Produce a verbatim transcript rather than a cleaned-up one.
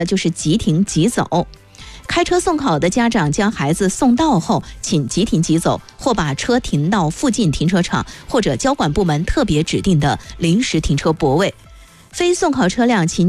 就是即停即走。开车送考的家长将孩子送到后，请即停即走，或把车停到附近停车场或者交管部门特别指定的临时停车泊位。非送考车辆请